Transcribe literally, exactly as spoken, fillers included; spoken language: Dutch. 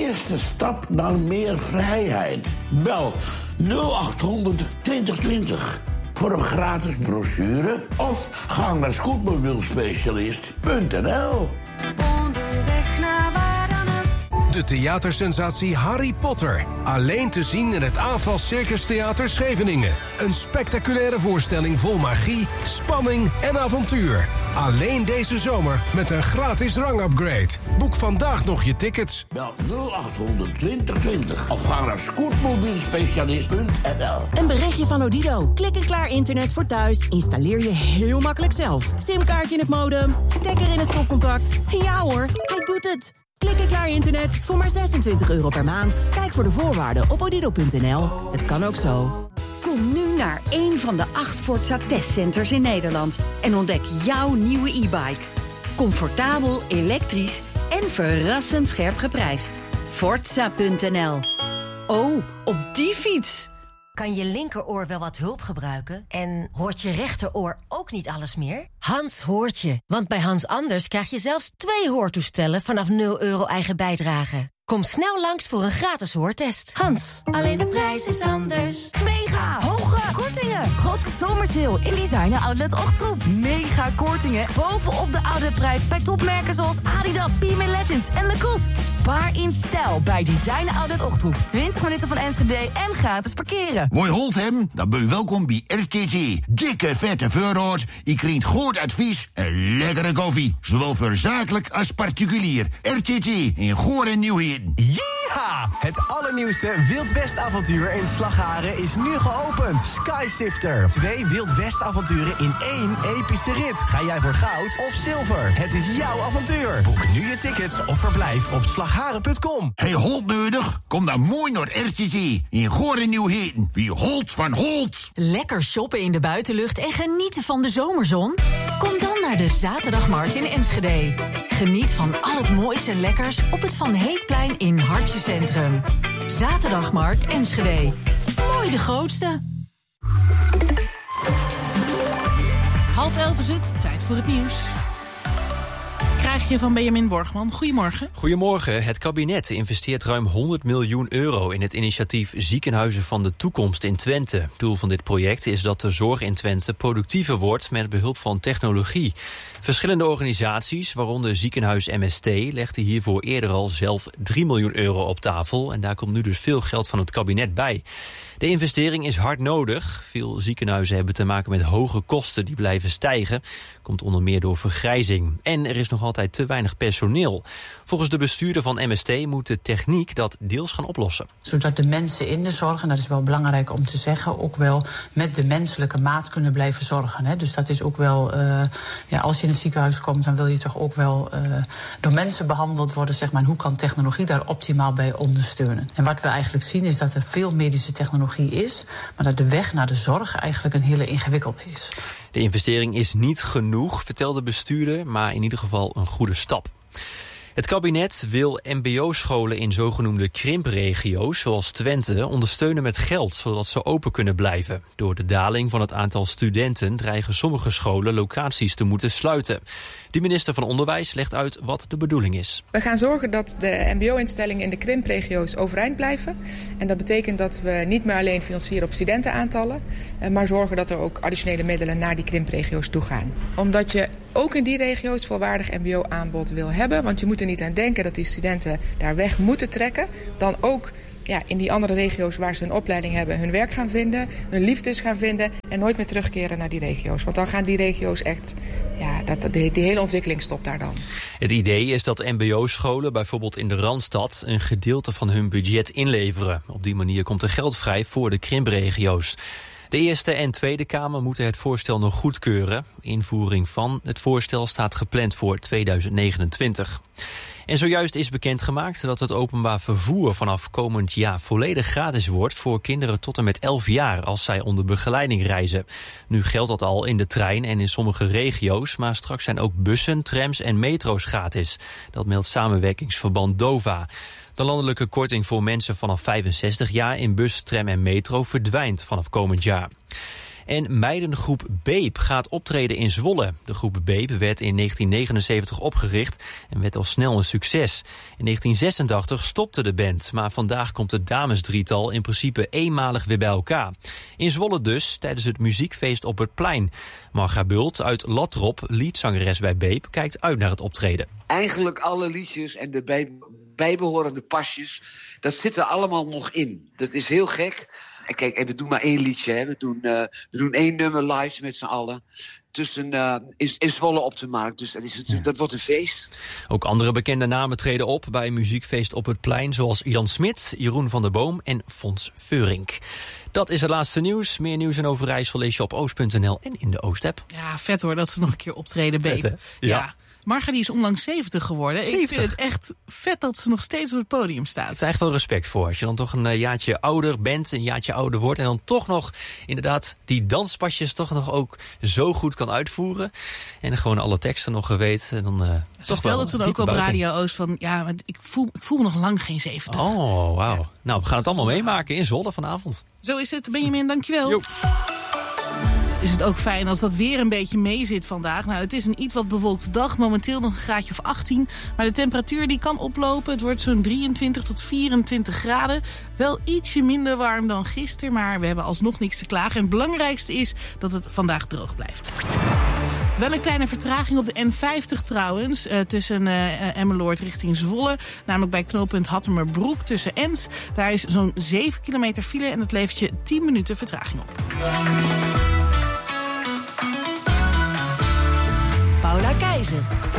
eerste stap naar meer vrijheid. Bel nul acht honderd twintig twintig voor een gratis brochure of ga naar scootmobielspecialist punt n l. De theatersensatie Harry Potter. Alleen te zien in het A F A S Circus Theater Scheveningen. Een spectaculaire voorstelling vol magie, spanning en avontuur. Alleen deze zomer met een gratis rangupgrade. Boek vandaag nog je tickets. Bel nul acht honderd twintig twintig of ga naar scootmobielspecialist punt n l. Een berichtje van Odido. Klik en klaar internet voor thuis. Installeer je heel makkelijk zelf. Simkaartje in het modem, stekker in het stopcontact. Ja hoor, hij doet het. Klik en klaar internet voor maar zesentwintig euro per maand. Kijk voor de voorwaarden op odido punt n l. Het kan ook zo. Kom nu naar een van de acht Forza testcenters in Nederland en ontdek jouw nieuwe e-bike. Comfortabel, elektrisch en verrassend scherp geprijsd. Forza punt n l. Oh, op die fiets! Kan je linkeroor wel wat hulp gebruiken? En hoort je rechteroor ook niet alles meer? Hans hoort je, want bij Hans Anders krijg je zelfs twee hoortoestellen vanaf nul euro eigen bijdrage. Kom snel langs voor een gratis hoortest. Hans, alleen de prijs is anders. Mega hoge kortingen. Grote zomersale in Designer Outlet Ochtroep. Mega kortingen bovenop de oude prijs bij topmerken zoals Adidas, P M Legend en Lacoste. Spaar in stijl bij Designer Outlet Ochtroep. twintig minuten van Enschede en gratis parkeren. Mooi Holthem, dan ben je welkom bij R T T. Dikke vette voorraad, je krijgt goed advies en lekkere koffie. Zowel voor zakelijk als particulier. R T T in Goor en Nieuwheer. Ja! Het allernieuwste Wild West avontuur in Slagharen is nu geopend. Skysifter. Twee Wild West avonturen in één epische rit. Ga jij voor goud of zilver? Het is jouw avontuur. Boek nu je tickets of verblijf op slagharen punt com. Hey Holt nodig? Kom dan mooi naar R T T in Goor en Nieuwheden. Wie Holt van Holt. Lekker shoppen in de buitenlucht en genieten van de zomerzon? Kom dan naar de Zaterdagmarkt in Enschede. Geniet van al het moois en lekkers op het Van Heekplein in Hartje Centrum. Zaterdagmarkt Enschede. Mooi de grootste. Half elf is het, tijd voor het nieuws. Krijg je van Benjamin Borgman. Goedemorgen. Goedemorgen. Het kabinet investeert ruim honderd miljoen euro in het initiatief Ziekenhuizen van de Toekomst in Twente. Het doel van dit project is dat de zorg in Twente productiever wordt met behulp van technologie. Verschillende organisaties, waaronder Ziekenhuis M S T, legden hiervoor eerder al zelf drie miljoen euro op tafel. En daar komt nu dus veel geld van het kabinet bij. De investering is hard nodig. Veel ziekenhuizen hebben te maken met hoge kosten die blijven stijgen. Komt onder meer door vergrijzing. En er is nog altijd te weinig personeel. Volgens de bestuurder van M S T moet de techniek dat deels gaan oplossen. Zodat de mensen in de zorg, en dat is wel belangrijk om te zeggen, ook wel met de menselijke maat kunnen blijven zorgen. Hè. Dus dat is ook wel, uh, ja, als je in het ziekenhuis komt, dan wil je toch ook wel uh, door mensen behandeld worden, zeg maar. En hoe kan technologie daar optimaal bij ondersteunen? En wat we eigenlijk zien is dat er veel medische technologie is, maar dat de weg naar de zorg eigenlijk een hele ingewikkelde is. De investering is niet genoeg, vertelt de bestuurder, maar in ieder geval een goede stap. Het kabinet wil mbo-scholen in zogenoemde krimpregio's, zoals Twente, ondersteunen met geld, zodat ze open kunnen blijven. Door de daling van het aantal studenten dreigen sommige scholen locaties te moeten sluiten. De minister van Onderwijs legt uit wat de bedoeling is. We gaan zorgen dat de mbo-instellingen in de krimpregio's overeind blijven. En dat betekent dat we niet meer alleen financieren op studentenaantallen, maar zorgen dat er ook additionele middelen naar die krimpregio's toe gaan. Omdat je ook in die regio's volwaardig mbo-aanbod wil hebben, want je moet er niet aan denken dat die studenten daar weg moeten trekken. Dan ook ja, in die andere regio's waar ze hun opleiding hebben hun werk gaan vinden, hun liefdes gaan vinden en nooit meer terugkeren naar die regio's. Want dan gaan die regio's echt, ja, dat, die, die hele ontwikkeling stopt daar dan. Het idee is dat mbo-scholen bijvoorbeeld in de Randstad een gedeelte van hun budget inleveren. Op die manier komt er geld vrij voor de krimpregio's. De Eerste en Tweede Kamer moeten het voorstel nog goedkeuren. Invoering van het voorstel staat gepland voor tweeduizend negenentwintig. En zojuist is bekendgemaakt dat het openbaar vervoer vanaf komend jaar volledig gratis wordt voor kinderen tot en met elf jaar als zij onder begeleiding reizen. Nu geldt dat al in de trein en in sommige regio's, maar straks zijn ook bussen, trams en metro's gratis. Dat meldt samenwerkingsverband DOVA. De landelijke korting voor mensen vanaf vijfenzestig jaar in bus, tram en metro verdwijnt vanaf komend jaar. En meidengroep Beep gaat optreden in Zwolle. De groep Beep werd in negentien negenenzeventig opgericht en werd al snel een succes. In negentien zesentachtig stopte de band, maar vandaag komt het damesdrietal in principe eenmalig weer bij elkaar. In Zwolle dus, tijdens het muziekfeest op het plein. Marga Bult uit Latrop, liedzangeres bij Beep, kijkt uit naar het optreden. Eigenlijk alle liedjes en de bij, bijbehorende pasjes, dat zit er allemaal nog in. Dat is heel gek. En kijk, en we doen maar één liedje. Hè. We, doen, uh, we doen één nummer live met z'n allen. Tussen uh, in, in Zwolle op de markt. Dus dat, is het, ja. dat wordt een feest. Ook andere bekende namen treden op bij een muziekfeest op het plein. Zoals Jan Smit, Jeroen van der Boom en Fons Veurink. Dat is het laatste nieuws. Meer nieuws en Overijssel lees je op oost punt n l en in de Oost-app. Ja, vet hoor dat ze nog een keer optreden, Beep. Ja. ja. Marga die is onlangs zeventig geworden. zeventig. Ik vind het echt vet dat ze nog steeds op het podium staat. Er is echt wel respect voor. Als je dan toch een uh, jaartje ouder bent, een jaartje ouder wordt en dan toch nog inderdaad die danspasjes toch nog ook zo goed kan uitvoeren. En gewoon alle teksten nog weet. En dan, uh, ze toch vertelde het toen ook op Radio Oost van ja, maar ik voel, ik voel me nog lang geen zeventig. Oh, wauw. Ja. Nou, we gaan het allemaal meemaken in Zwolle vanavond. Zo is het. Benjamin, dankjewel. Jo. Is het ook fijn als dat weer een beetje mee zit vandaag. Nou, het is een iets wat bewolkte dag. Momenteel nog een graadje of achttien. Maar de temperatuur die kan oplopen. Het wordt zo'n drieëntwintig tot vierentwintig graden. Wel ietsje minder warm dan gisteren. Maar we hebben alsnog niks te klagen. En het belangrijkste is dat het vandaag droog blijft. Wel een kleine vertraging op de N vijftig trouwens. Uh, tussen uh, Emmeloord richting Zwolle. Namelijk bij knooppunt Hattemerbroek tussen Ens. Daar is zo'n zeven kilometer file. En dat levert je tien minuten vertraging op. Paula Keizer.